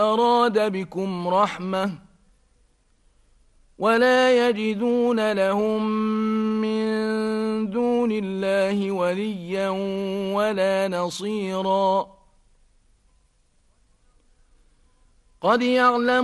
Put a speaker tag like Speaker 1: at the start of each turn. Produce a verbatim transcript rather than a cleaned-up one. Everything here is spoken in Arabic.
Speaker 1: أراد بكم رحمة ولا يجدون لهم من دون الله وليا ولا نصيرا قد يعلم